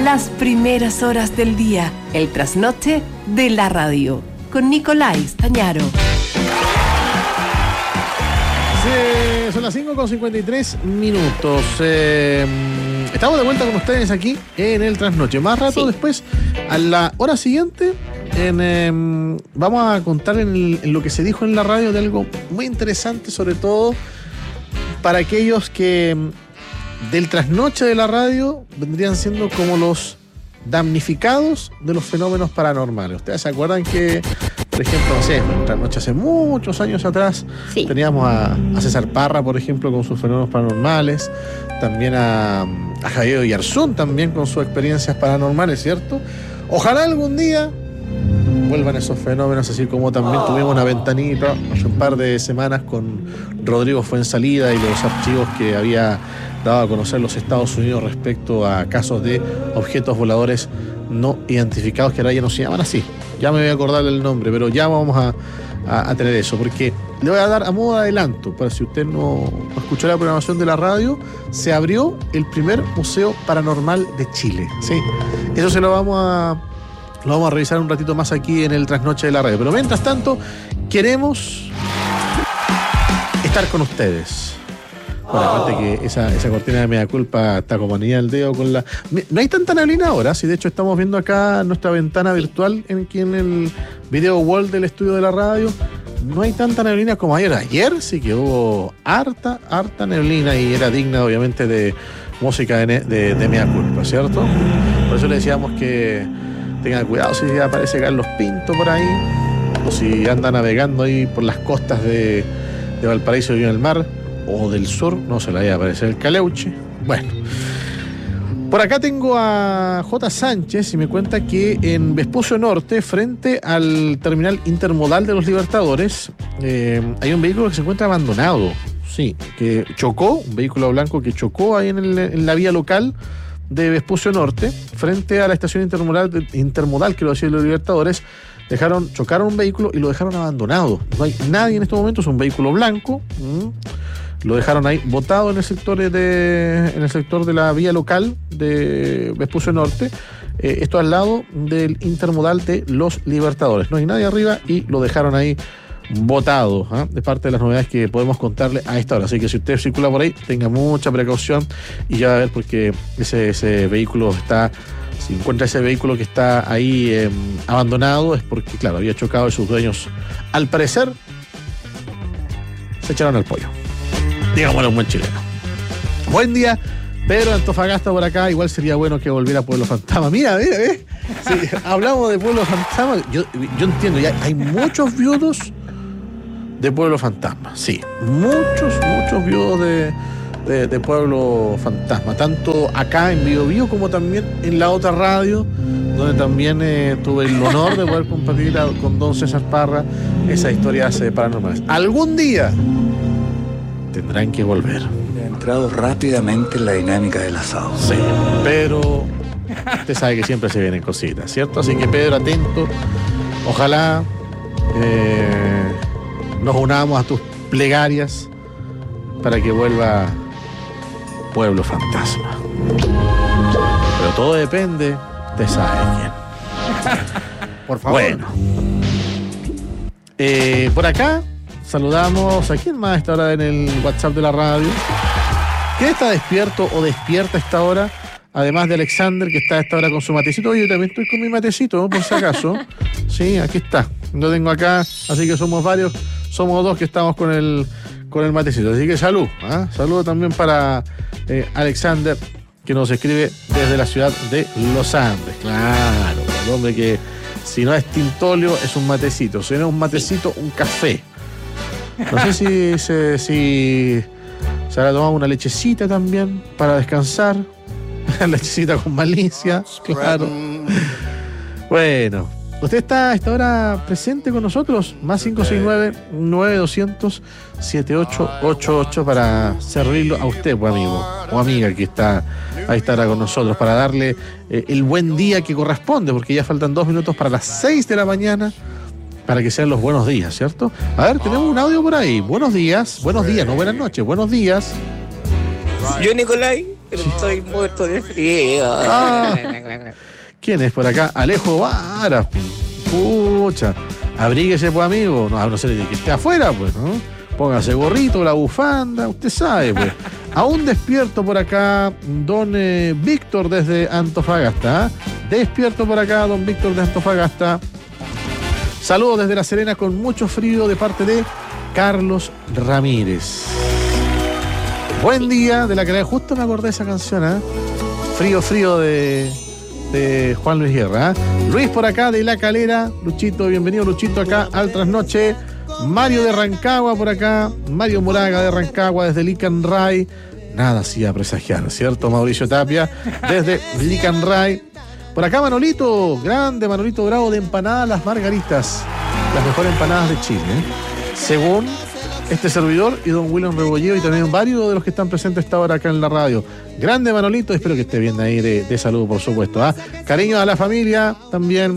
las primeras horas del día, el trasnoche de la radio, con Nicolai Stañaro. Sí, son las 5:53. Estamos de vuelta con ustedes aquí en el trasnoche. Más rato después, a la hora siguiente, vamos a contar en lo que se dijo en la radio de algo muy interesante, sobre todo para aquellos que del trasnoche de la radio vendrían siendo como los damnificados de los fenómenos paranormales. ¿Ustedes se acuerdan que, por ejemplo, no sé, en trasnoche hace muchos años atrás, teníamos a César Parra, por ejemplo, con sus fenómenos paranormales, también a Javier Oyarzún también con sus experiencias paranormales, ¿cierto? Ojalá algún día vuelvan esos fenómenos, así como también tuvimos una ventanita hace un par de semanas con Rodrigo Fuensalida y los archivos que había dado a conocer los Estados Unidos respecto a casos de objetos voladores no identificados, que ahora ya no se llaman así. Ya me voy a acordar el nombre, pero ya vamos a tener eso, porque le voy a dar a modo de adelanto, para si usted no escuchó la programación de la radio, se abrió el primer museo paranormal de Chile, ¿sí? Eso lo vamos a revisar un ratito más aquí en el trasnoche de la radio. Pero mientras tanto, queremos estar con ustedes. Bueno, aparte que esa cortina de media culpa está como anilla al dedo con la... No hay tanta neblina ahora, sí, de hecho estamos viendo acá nuestra ventana virtual aquí en el video wall del estudio de la radio. No hay tanta neblina como ayer. Ayer sí que hubo harta neblina y era digna obviamente de música de media culpa, ¿cierto? Por eso le decíamos que tengan cuidado si aparece Carlos Pinto por ahí, o si anda navegando ahí por las costas de Valparaíso y Viña del Mar, o del sur, no se le vaya a aparecer el Caleuche. Bueno, por acá tengo a J. Sánchez y me cuenta que en Vespucio Norte, frente al terminal intermodal de los Libertadores, hay un vehículo que se encuentra abandonado. Sí, que chocó, un vehículo blanco que chocó ahí en la vía local de Vespucio Norte, frente a la estación intermodal que lo hacía los Libertadores. Chocaron un vehículo y lo dejaron abandonado. No hay nadie en este momento, es un vehículo blanco. Lo dejaron ahí botado en el sector de la vía local de Vespucio Norte. Esto al lado del intermodal de los Libertadores. No hay nadie arriba y lo dejaron ahí botado, de parte de las novedades que podemos contarle a esta hora. Así que si usted circula por ahí, tenga mucha precaución y ya va a ver, porque ese vehículo si encuentra ese vehículo que está ahí abandonado, es porque, claro, había chocado y sus dueños, al parecer, se echaron al pollo. Digámosle un buen chileno. Buen día, Pedro Antofagasta por acá. Igual sería bueno que volviera Pueblo Fantasma. Mira, sí, hablamos de Pueblo Fantasma. Yo entiendo, ya hay muchos viudos de Pueblo Fantasma. Sí, muchos viudos de Pueblo Fantasma. Tanto acá en Biobío como también en la otra radio, donde también tuve el honor de poder compartir con don César Parra esas historias paranormales. Algún día tendrán que volver. He entrado rápidamente en la dinámica del asado. Sí, pero usted sabe que siempre se vienen cositas, ¿cierto? Así que, Pedro, atento. Ojalá nos unamos a tus plegarias para que vuelva Pueblo Fantasma. Pero todo depende de saber quién. Por favor. Bueno. Por acá saludamos a quién más a esta hora en el WhatsApp de la radio. ¿Quién está despierto o despierta a esta hora? Además de Alexander, que está a esta hora con su matecito. Oye, yo también estoy con mi matecito, ¿no? Por si acaso. Sí, aquí está. Lo tengo acá, así que somos varios. Somos dos que estamos con el matecito. Así que salud. Saludo también para Alexander, que nos escribe desde la ciudad de Los Andes. Claro, el hombre que, si no es tintolio, es un matecito. Si no es un matecito, un café. No sé si se habrá tomado una lechecita también para descansar. Lechecita con malicia, claro. Bueno, usted está a esta hora presente con nosotros. Más 569-9200-7888 para servirlo a usted, pues, amigo o amiga que está a esta hora con nosotros, para darle el buen día que corresponde, porque ya faltan 2 minutos para las 6 de la mañana, para que sean los buenos días, ¿cierto? A ver, tenemos un audio por ahí. Buenos días, no buenas noches, buenos días. Yo, Nicolai, pero estoy muerto de frío. ¿Quién es por acá? Alejo Vara. Pucha. Abríguese, pues, amigo. No sé de que esté afuera, pues, ¿no? Póngase gorrito, la bufanda, usted sabe, pues. Aún despierto por acá, don Víctor desde Antofagasta. Despierto por acá, don Víctor de Antofagasta. Saludos desde La Serena con mucho frío de parte de Carlos Ramírez. Buen día de la que justo me acordé de esa canción, ¿eh? Frío de Juan Luis Guerra, ¿eh? Luis por acá de La Calera. Luchito, bienvenido Luchito acá al Trasnoche. Mario de Rancagua por acá. Mario Moraga de Rancagua desde Licanray. Nada hacía presagiar, ¿cierto? Mauricio Tapia desde Licanray. Por acá Manolito, grande Manolito Bravo de Empanadas Las Margaritas. Las mejores empanadas de Chile, ¿eh? Según este servidor y don William Rebolleo y también varios de los que están presentes esta hora acá en la radio. Grande Manolito, espero que esté bien ahí de salud, por supuesto, ¿eh? Cariño a la familia también.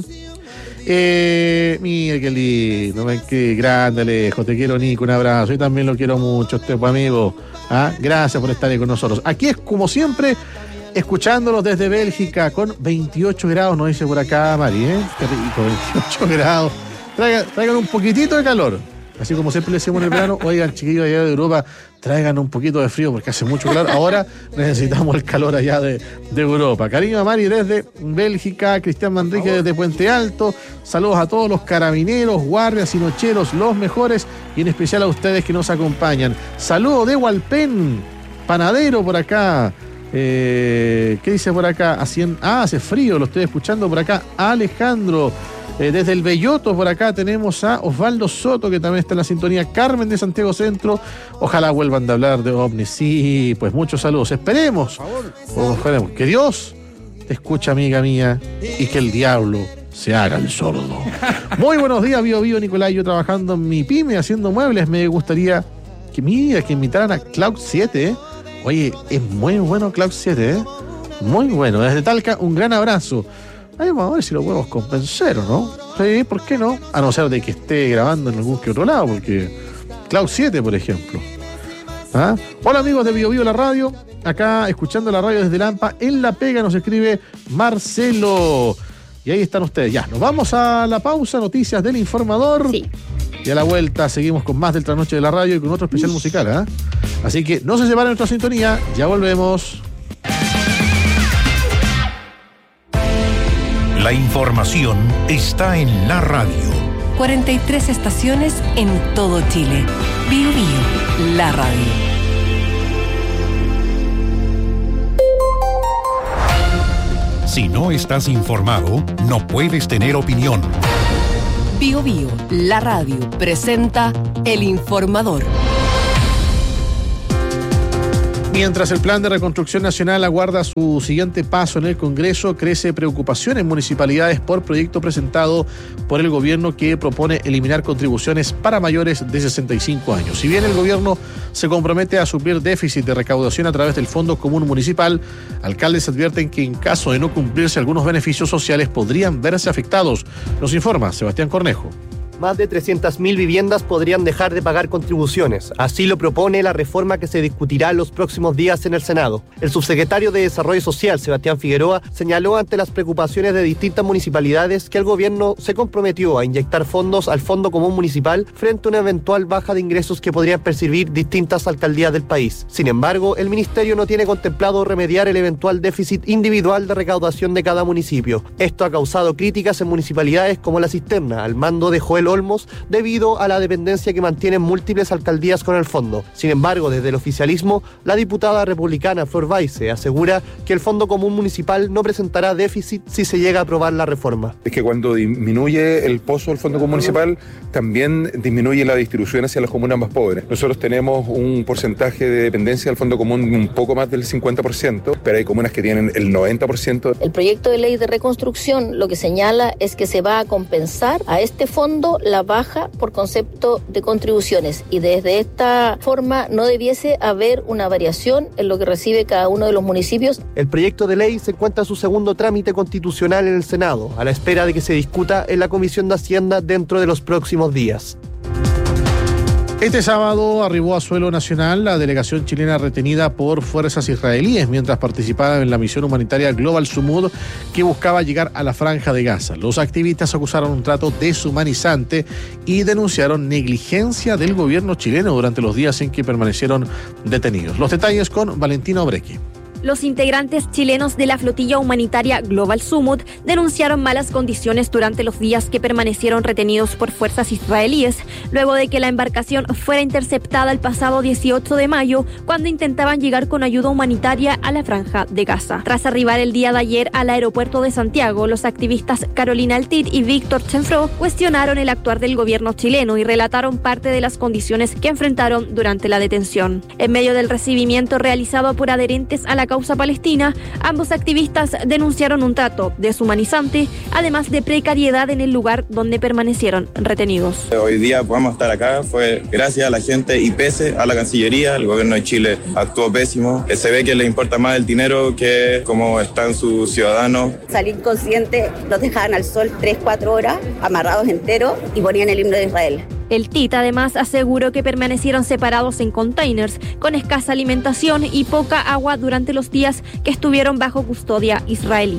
Mira qué lindo, qué grande Alejo, te quiero Nico, un abrazo, yo también lo quiero mucho, usted pues amigo, ¿ah? Gracias por estar ahí con nosotros. Aquí es como siempre, escuchándolos desde Bélgica con 28 grados, nos dice por acá Mari, qué rico, 28 grados, traigan un poquitito de calor, así como siempre le decimos en el verano, oigan chiquillos allá de Europa, traigan un poquito de frío porque hace mucho calor, ahora necesitamos el calor allá de Europa. Cariño a Mari desde Bélgica, Cristian Manrique desde Puente Alto, saludos a todos los carabineros, guardias y nocheros, los mejores, y en especial a ustedes que nos acompañan. Saludos de Hualpén, panadero por acá. ¿Qué dice por acá? Hace frío, lo estoy escuchando por acá. Alejandro. Desde el Belloto por acá tenemos a Osvaldo Soto, que también está en la sintonía. Carmen de Santiago Centro. Ojalá vuelvan de hablar de ovnis. Sí, pues muchos saludos. Esperemos. Esperemos. Que Dios te escuche, amiga mía, y que el diablo se haga el sordo. Muy buenos días, Bio Nicolás. Yo trabajando en mi pyme, haciendo muebles. Me gustaría que invitaran a Cloud 7, Oye, es muy bueno Cloud 7, Muy bueno. Desde Talca, un gran abrazo. Ahí vamos a ver si lo podemos convencer, ¿o no? Sí, ¿por qué no? A no ser de que esté grabando en algún que otro lado, porque Cloud 7, por ejemplo. ¿Ah? Hola amigos de Bio la radio, acá escuchando la radio desde Lampa, en La Pega nos escribe Marcelo. Y ahí están ustedes. Ya, nos vamos a la pausa, noticias del informador. Sí. Y a la vuelta seguimos con más del Trasnoche de la radio y con otro especial musical, ¿eh? Así que no se separen de nuestra sintonía, ya volvemos. La información está en la radio. 43 estaciones en todo Chile. Bio la radio. Si no estás informado, no puedes tener opinión. Bio la radio presenta El Informador. Mientras el plan de reconstrucción nacional aguarda su siguiente paso en el Congreso, crece preocupación en municipalidades por proyecto presentado por el gobierno que propone eliminar contribuciones para mayores de 65 años. Si bien el gobierno se compromete a suplir déficit de recaudación a través del Fondo Común Municipal, alcaldes advierten que en caso de no cumplirse algunos beneficios sociales podrían verse afectados. Nos informa Sebastián Cornejo. Más de 300.000 viviendas podrían dejar de pagar contribuciones. Así lo propone la reforma que se discutirá los próximos días en el Senado. El subsecretario de Desarrollo Social, Sebastián Figueroa, señaló ante las preocupaciones de distintas municipalidades que el gobierno se comprometió a inyectar fondos al Fondo Común Municipal frente a una eventual baja de ingresos que podrían percibir distintas alcaldías del país. Sin embargo, el ministerio no tiene contemplado remediar el eventual déficit individual de recaudación de cada municipio. Esto ha causado críticas en municipalidades como La Cisterna, al mando de Joel Olmos, debido a la dependencia que mantienen múltiples alcaldías con el fondo. Sin embargo, desde el oficialismo, la diputada republicana Flor Baise asegura que el Fondo Común Municipal no presentará déficit si se llega a aprobar la reforma. Es que cuando disminuye el pozo del Fondo Común Municipal, también disminuye la distribución hacia las comunas más pobres. Nosotros tenemos un porcentaje de dependencia del Fondo Común un poco más del 50%, pero hay comunas que tienen el 90%. El proyecto de ley de reconstrucción lo que señala es que se va a compensar a este fondo la baja por concepto de contribuciones, y desde esta forma no debiese haber una variación en lo que recibe cada uno de los municipios. El proyecto de ley se encuentra en su segundo trámite constitucional en el Senado, a la espera de que se discuta en la Comisión de Hacienda dentro de los próximos días. Este sábado arribó a suelo nacional la delegación chilena retenida por fuerzas israelíes mientras participaba en la misión humanitaria Global Sumud que buscaba llegar a la Franja de Gaza. Los activistas acusaron un trato deshumanizante y denunciaron negligencia del gobierno chileno durante los días en que permanecieron detenidos. Los detalles con Valentina Obrequi. Los integrantes chilenos de la flotilla humanitaria Global Sumud denunciaron malas condiciones durante los días que permanecieron retenidos por fuerzas israelíes, luego de que la embarcación fuera interceptada el pasado 18 de mayo, cuando intentaban llegar con ayuda humanitaria a la Franja de Gaza. Tras arribar el día de ayer al aeropuerto de Santiago, los activistas Carolina Altit y Víctor Chenfró cuestionaron el actuar del gobierno chileno y relataron parte de las condiciones que enfrentaron durante la detención. En medio del recibimiento realizado por adherentes a la causa palestina, ambos activistas denunciaron un trato deshumanizante, además de precariedad en el lugar donde permanecieron retenidos. Hoy día podemos estar acá fue gracias a la gente y pese a la Cancillería. El gobierno de Chile actuó pésimo. Se ve que le importa más el dinero que cómo están sus ciudadanos. Salir consciente, los dejaban al sol 3-4 horas, amarrados enteros y ponían el himno de Israel. El TIT además aseguró que permanecieron separados en containers, con escasa alimentación y poca agua durante los días que estuvieron bajo custodia israelí.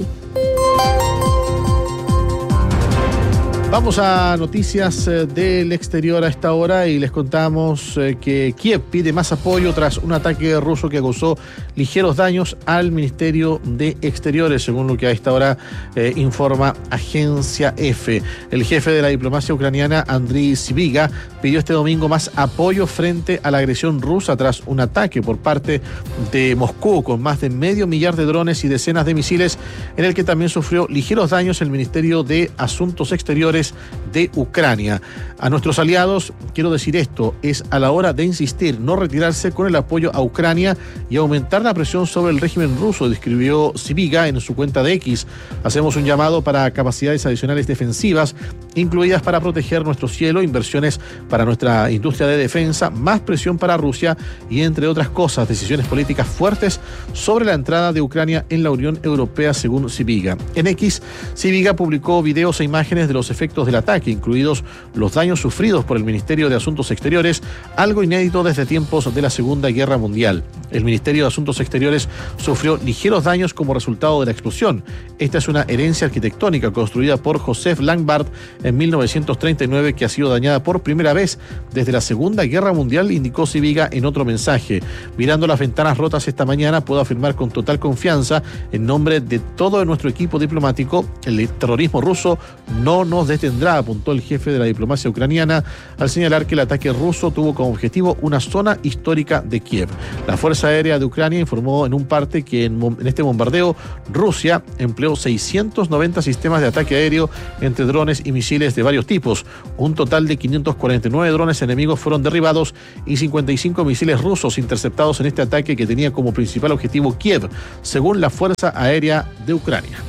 Vamos a noticias del exterior a esta hora y les contamos que Kiev pide más apoyo tras un ataque ruso que causó ligeros daños al Ministerio de Exteriores, según lo que a esta hora informa Agencia EFE. El jefe de la diplomacia ucraniana, Andriy Sybiga, pidió este domingo más apoyo frente a la agresión rusa tras un ataque por parte de Moscú con más de 500,000 de drones y decenas de misiles, en el que también sufrió ligeros daños el Ministerio de Asuntos Exteriores de Ucrania. A nuestros aliados quiero decir esto: es a la hora de insistir, no retirarse con el apoyo a Ucrania y aumentar la presión sobre el régimen ruso, describió Sybiga en su cuenta de X. Hacemos un llamado para capacidades adicionales defensivas, incluidas para proteger nuestro cielo, inversiones para nuestra industria de defensa, más presión para Rusia y, entre otras cosas, decisiones políticas fuertes sobre la entrada de Ucrania en la Unión Europea, según Sybiga. En X, Sybiga publicó videos e imágenes de los efectos del ataque, incluidos los daños sufridos por el Ministerio de Asuntos Exteriores, algo inédito desde tiempos de la Segunda Guerra Mundial. El Ministerio de Asuntos Exteriores sufrió ligeros daños como resultado de la explosión. Esta es una herencia arquitectónica construida por Joseph Langbart en 1939 que ha sido dañada por primera vez desde la Segunda Guerra Mundial, indicó Sybiga en otro mensaje. Mirando las ventanas rotas esta mañana, puedo afirmar con total confianza, en nombre de todo nuestro equipo diplomático, el terrorismo ruso no nos detendrá, apuntó el jefe de la diplomacia ucraniana al señalar que el ataque ruso tuvo como objetivo una zona histórica de Kiev. La Fuerza Aérea de Ucrania informó en un parte que en este bombardeo Rusia empleó 690 sistemas de ataque aéreo entre drones y misiles de varios tipos. Un total de 549 drones enemigos fueron derribados y 55 misiles rusos interceptados en este ataque que tenía como principal objetivo Kiev, según la Fuerza Aérea de Ucrania.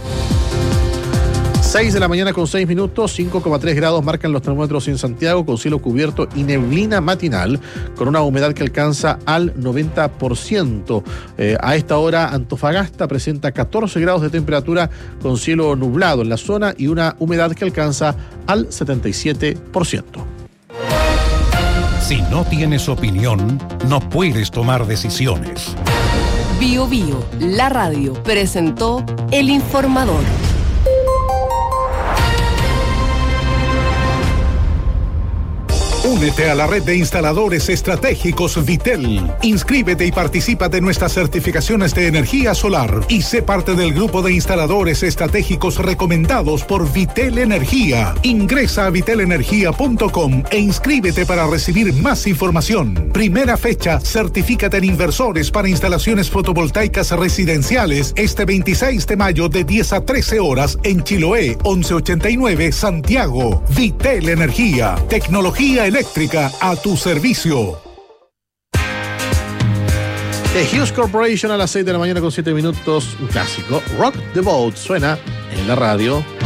6 de la mañana con 6 minutos, 5,3 grados marcan los termómetros en Santiago, con cielo cubierto y neblina matinal, con una humedad que alcanza al 90%. A esta hora, Antofagasta presenta 14 grados de temperatura con cielo nublado en la zona y una humedad que alcanza al 77%. Si no tienes opinión, no puedes tomar decisiones. Bio Bio, la radio, presentó El Informador. Únete a la red de instaladores estratégicos Vitel. Inscríbete y participa de nuestras certificaciones de energía solar y sé parte del grupo de instaladores estratégicos recomendados por Vitel Energía. Ingresa a vitelenergia.com e inscríbete para recibir más información. Primera fecha, certifícate en inversores para instalaciones fotovoltaicas residenciales este 26 de mayo de 10 a 13 horas en Chiloé, 1189 Santiago. Vitel Energía, tecnología eléctrica a tu servicio. The Hughes Corporation a las 6 de la mañana con 7 minutos, un clásico. Rock the Boat suena en la radio.